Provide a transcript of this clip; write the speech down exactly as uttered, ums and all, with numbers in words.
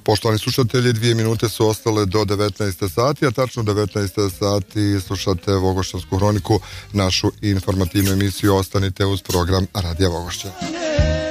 Poštovani slušatelji, dvije minute su ostale do devetnaest sati, a tačno devetnaest sati slušate Vogošćansku hroniku, našu informativnu emisiju. Ostanite uz program Radija Vogošća.